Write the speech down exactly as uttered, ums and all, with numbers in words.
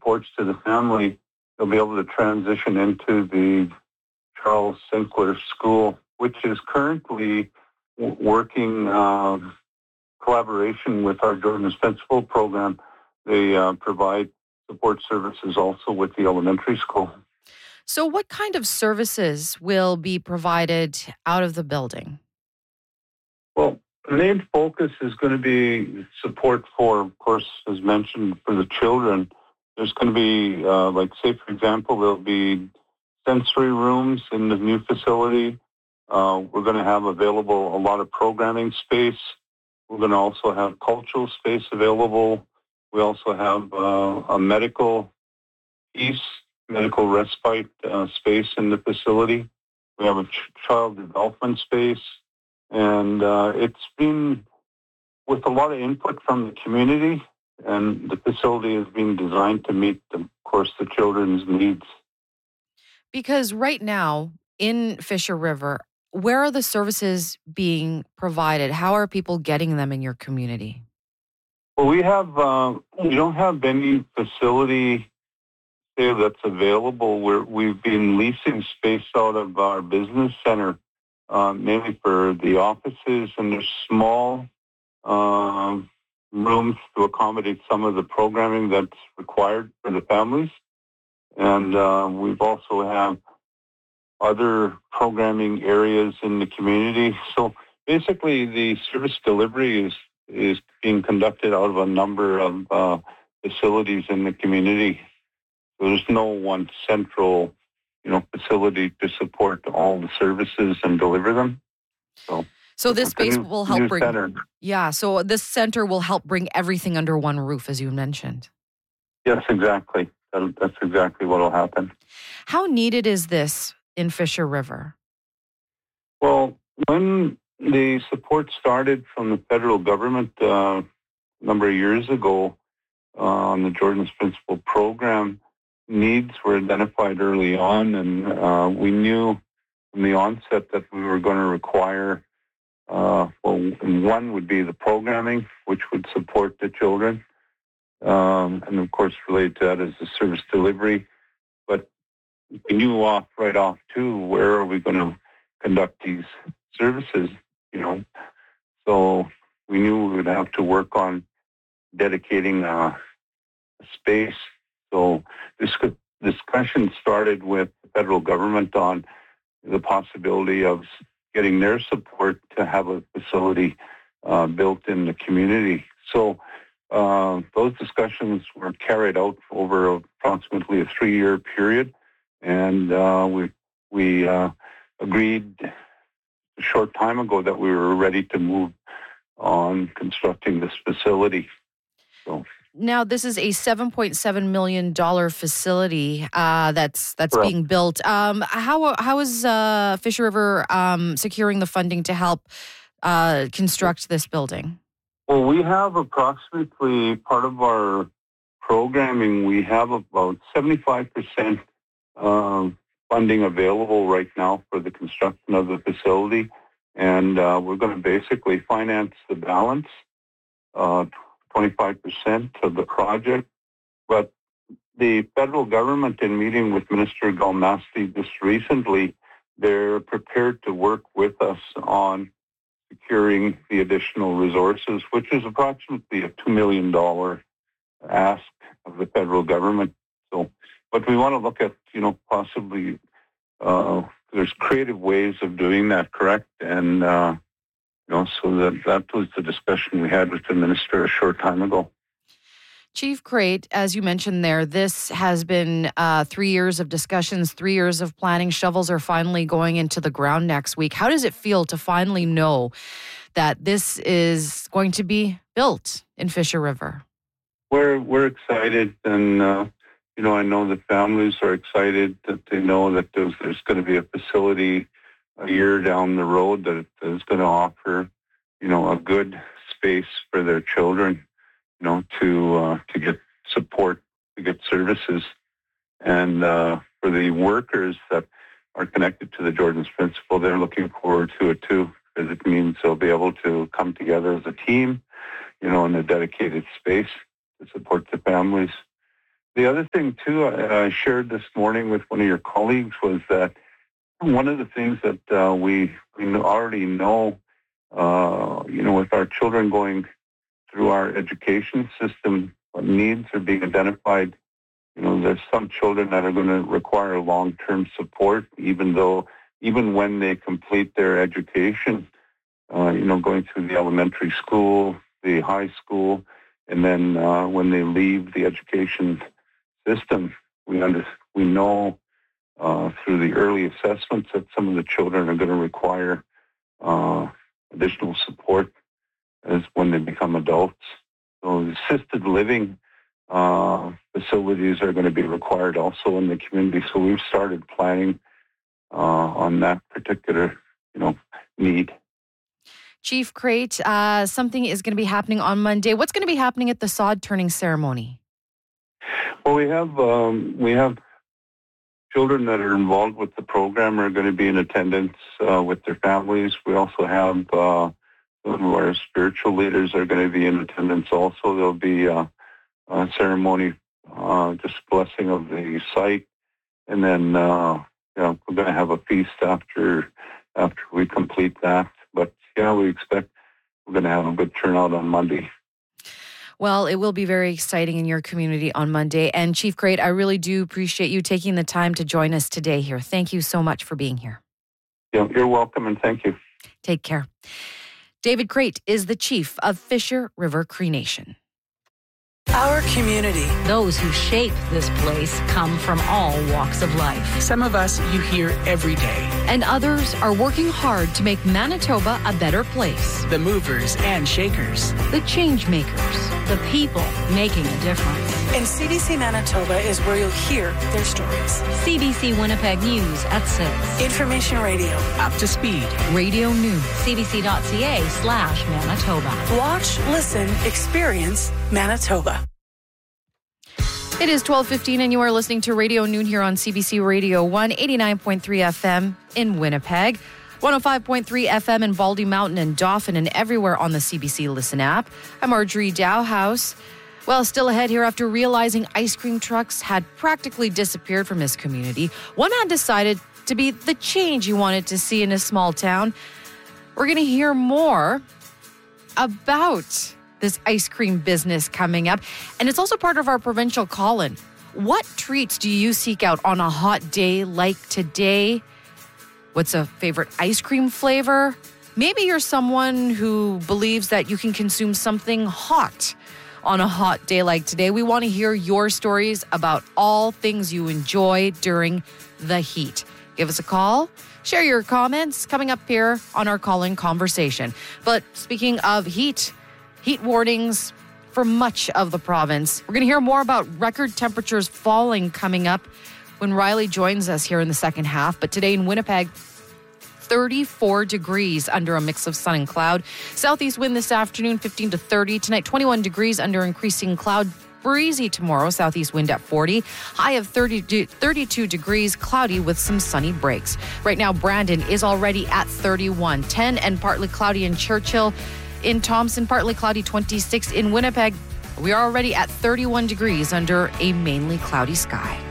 supports to the family, they'll be able to transition into the Charles Sinclair School, which is currently w- working uh, collaboration with our Jordan Principal program. They uh, provide support services also with the elementary school. So what kind of services will be provided out of the building? Well, the main focus is going to be support for, of course, as mentioned, for the children. There's going to be, uh, like, say, for example, there'll be sensory rooms in the new facility. Uh, we're going to have available a lot of programming space. We're going to also have cultural space available. We also have uh, a medical piece, medical respite uh, space in the facility. We have a ch- child development space. And uh, it's been with a lot of input from the community, and the facility has been designed to meet, the, of course, the children's needs. Because right now in Fisher River, where are the services being provided? How are people getting them in your community? Well, we have, uh, we don't have any facility there that's available. We're, we've been leasing space out of our business center, uh, mainly for the offices, and there's small uh, rooms to accommodate some of the programming that's required for the families. And uh, we've also have other programming areas in the community. So basically, the service delivery is is being conducted out of a number of uh, facilities in the community. So there's no one central, you know, facility to support all the services and deliver them. So, so this space new, will help bring. Center. Yeah. So this center will help bring everything under one roof, as you mentioned. Yes, exactly. That, that's exactly what will happen. How needed is this in Fisher River? Well, when the support started from the federal government uh, a number of years ago uh, on the Jordan's Principal program, needs were identified early on, and uh, we knew from the onset that we were going to require, uh, well, one would be the programming, which would support the children, um, and of course related to that is the service delivery. But we knew off right off too, where are we going to conduct these services, you know? So we knew we would have to work on dedicating uh, a space. So this discussion started with the federal government on the possibility of getting their support to have a facility uh, built in the community. So uh, those discussions were carried out over approximately a three-year period, and uh, we we uh, agreed a short time ago that we were ready to move on constructing this facility. So. Now, this is a seven point seven million dollars facility uh, that's that's Correct. being built. Um, how how is uh, Fisher River um, securing the funding to help uh, construct this building? Well, we have approximately part of our programming. We have about seventy-five percent uh, funding available right now for the construction of the facility, and uh, we're going to basically finance the balance. Uh, twenty-five percent of the project, but the federal government, in meeting with Minister Galmasti just recently, they're prepared to work with us on securing the additional resources, which is approximately a two million dollars ask of the federal government. So, but we want to look at, you know, possibly uh, there's creative ways of doing that, correct? And uh, You know, so that, that was the discussion we had with the minister a short time ago. Chief Crate, as you mentioned there, this has been uh, three years of discussions, three years of planning. Shovels are finally going into the ground next week. How does it feel to finally know that this is going to be built in Fisher River? We're we're excited, and uh, you know, I know the families are excited that they know that there's, there's going to be a facility a year down the road that is going to offer, you know, a good space for their children, you know, to uh, to get support, to get services, and uh, for the workers that are connected to the Jordan's Principal, they're looking forward to it too, because it means they'll be able to come together as a team, you know, in a dedicated space to support the families. The other thing, too, I, I shared this morning with one of your colleagues was that one of the things that uh, we, we already know, uh, you know, with our children going through our education system, needs are being identified. You know, there's some children that are going to require long-term support, even though, even when they complete their education, uh, you know, going through the elementary school, the high school, and then uh, when they leave the education system, we under, we know uh, through the early assessments that some of the children are going to require uh, additional support as when they become adults. So assisted living uh, facilities are going to be required also in the community. So we've started planning uh, on that particular, you know, need. Chief Crate, uh, something is going to be happening on Monday. What's going to be happening at the sod turning ceremony? Well, we have um, we have children that are involved with the program are going to be in attendance uh, with their families. We also have uh, some of our spiritual leaders are going to be in attendance also. There'll be uh, a ceremony, uh, just blessing of the site, and then uh, you know, we're going to have a feast after after we complete that. But yeah, we expect we're going to have a good turnout on Monday. Well, it will be very exciting in your community on Monday. And Chief Crate, I really do appreciate you taking the time to join us today here. Thank you so much for being here. Yeah, you're welcome, and thank you. Take care. David Crate is the chief of Fisher River Cree Nation. Our community. Those who shape this place come from all walks of life. Some of us you hear every day. And others are working hard to make Manitoba a better place. The movers and shakers. The change makers. The people making a difference. And C B C Manitoba is where you'll hear their stories. C B C Winnipeg News at six. Information radio. Up to speed. Radio News. cbc.ca slash Manitoba. Watch, listen, experience Manitoba. It is twelve fifteen and you are listening to Radio Noon here on C B C Radio one, eighty-nine point three F M in Winnipeg, one oh five point three F M in Baldy Mountain and Dauphin, and everywhere on the C B C Listen app. I'm Marjorie Dowhouse. Well, still ahead here, after realizing ice cream trucks had practically disappeared from his community, one man decided to be the change he wanted to see in his small town. We're going to hear more about this ice cream business coming up. And it's also part of our provincial call-in. What treats do you seek out on a hot day like today? What's a favorite ice cream flavor? Maybe you're someone who believes that you can consume something hot on a hot day like today. We want to hear your stories about all things you enjoy during the heat. Give us a call. Share your comments coming up here on our call-in conversation. But speaking of heat, heat warnings for much of the province. We're going to hear more about record temperatures falling coming up when Riley joins us here in the second half. But today in Winnipeg, thirty-four degrees under a mix of sun and cloud. Southeast wind this afternoon, fifteen to thirty. Tonight, twenty-one degrees under increasing cloud. Breezy tomorrow, southeast wind at forty. High of thirty, thirty-two degrees, cloudy with some sunny breaks. Right now, Brandon is already at thirty-one. ten and partly cloudy in Churchill. In Thompson, partly cloudy, twenty-six. In Winnipeg, we are already at thirty-one degrees under a mainly cloudy sky.